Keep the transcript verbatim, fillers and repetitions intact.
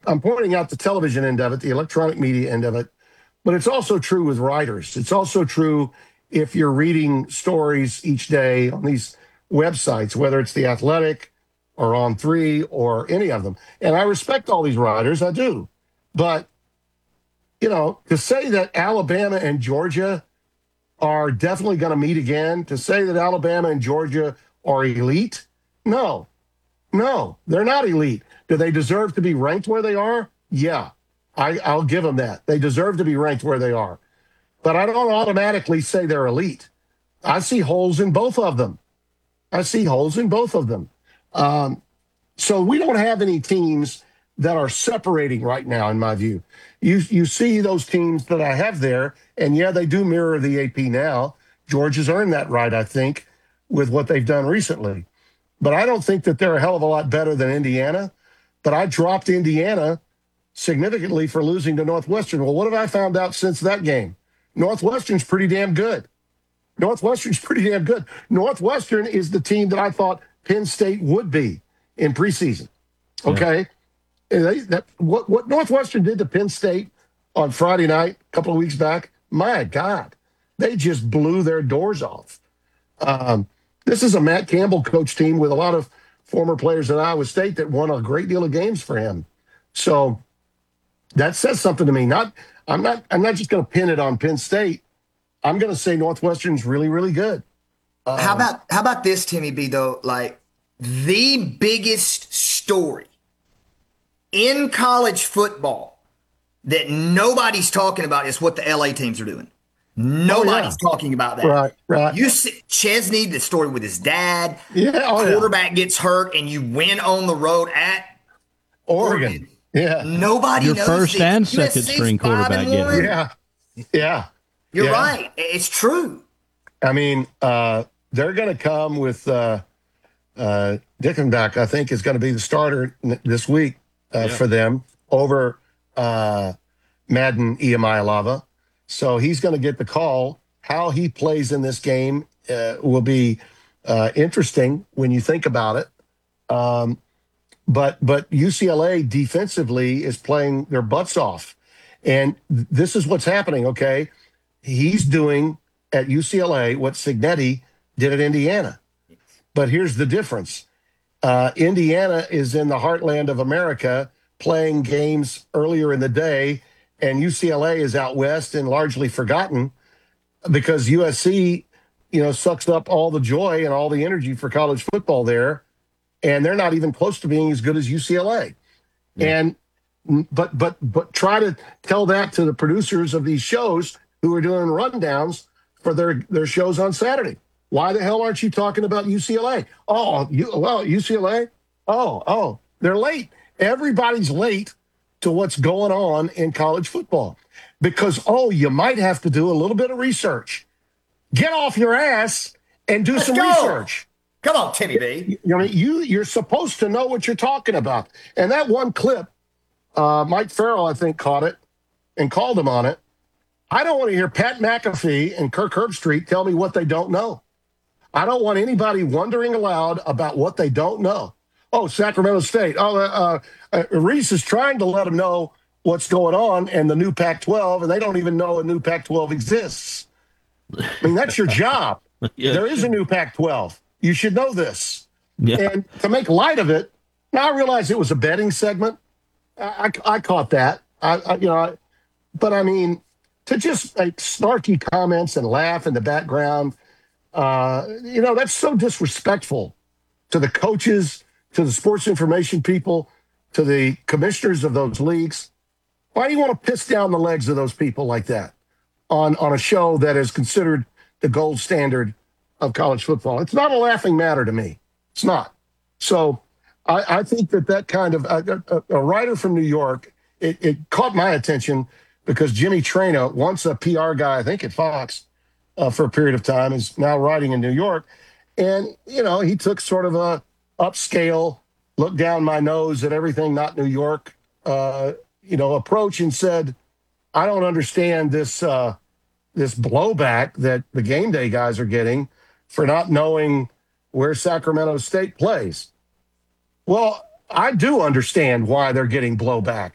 I'm pointing out the television end of it, the electronic media end of it, but it's also true with writers. It's also true if you're reading stories each day on these websites, whether it's The Athletic or On Three or any of them. And I respect all these writers, I do. But, you know, to say that Alabama and Georgia are definitely going to meet again, to say that Alabama and Georgia are elite, no, no, they're not elite. Do they deserve to be ranked where they are? Yeah, I, I'll give them that. They deserve to be ranked where they are. But I don't automatically say they're elite. I see holes in both of them. I see holes in both of them. Um, so we don't have any teams that are separating right now, in my view. You you see those teams that I have there, and yeah, they do mirror the A P now. Georgia's earned that right, I think, with what they've done recently. But I don't think that they're a hell of a lot better than Indiana. But I dropped Indiana significantly for losing to Northwestern. Well, what have I found out since that game? Northwestern's pretty damn good. Northwestern's pretty damn good. Northwestern is the team that I thought Penn State would be in preseason. Okay? Yeah. They, that, what, what Northwestern did to Penn State on Friday night, a couple of weeks back, my God, they just blew their doors off. Um, this is a Matt Campbell coach team with a lot of former players at Iowa State that won a great deal of games for him. So that says something to me. Not, I'm not, I'm not just going to pin it on Penn State. I'm going to say Northwestern's really, really good. Um, how about how about this, Timmy B? Though, like the biggest story in college football that nobody's talking about is what the L A teams are doing. Nobody's oh, yeah. talking about that. Right, right. You see Chesney, the story with his dad. Yeah, oh, quarterback yeah. gets hurt, and you win on the road at Oregon. Oregon. Yeah, nobody Your knows first this. and U S C's second string quarterback getting. Yeah, yeah. You're yeah. right. It's true. I mean, uh, they're going to come with uh, uh, Dickenbach, I think, is going to be the starter n- this week uh, yeah. for them over uh, Madden Iamaialava. So he's going to get the call. How he plays in this game uh, will be uh, interesting when you think about it. Um, but but U C L A defensively is playing their butts off. And this is what's happening, okay? He's doing at U C L A what Cignetti did at Indiana. But here's the difference. Uh, Indiana is in the heartland of America playing games earlier in the day, and U C L A is out west and largely forgotten because U S C, you know, sucks up all the joy and all the energy for college football there, and they're not even close to being as good as U C L A. Yeah. And but but but try to tell that to the producers of these shows who are doing rundowns for their, their shows on Saturday. Why the hell aren't you talking about U C L A? Oh, you, well, U C L A? Oh, oh, they're late. Everybody's late to what's going on in college football because, oh, you might have to do a little bit of research. Get off your ass and do Let's some go. research. Come on, Timmy B. You know, you, you're supposed to know what you're talking about. And that one clip, uh, Mike Farrell, I think, caught it and called him on it. I don't want to hear Pat McAfee and Kirk Herbstreit tell me what they don't know. I don't want anybody wondering aloud about what they don't know. Oh, Sacramento State. Oh, uh, uh, Reese is trying to let them know what's going on and the new Pac twelve, and they don't even know a new Pac twelve exists. I mean, that's your job. Yeah. There is a new Pac twelve. You should know this. Yeah. And to make light of it, now I realize it was a betting segment. I, I, I caught that. I, I you know, I, but I mean, to just make snarky comments and laugh in the background, uh, you know, that's so disrespectful to the coaches, to the sports information people, to the commissioners of those leagues. Why do you want to piss down the legs of those people like that on, on a show that is considered the gold standard of college football? It's not a laughing matter to me. It's not. So I, I think that that kind of a, a, a writer from New York, it, it caught my attention because Jimmy Traina, once a P R guy, I think at Fox uh, for a period of time, is now writing in New York. And, you know, he took sort of a upscale, look down my nose at everything not New York, uh, you know, approach and said, I don't understand this uh, this blowback that the game day guys are getting for not knowing where Sacramento State plays. Well, I do understand why they're getting blowback.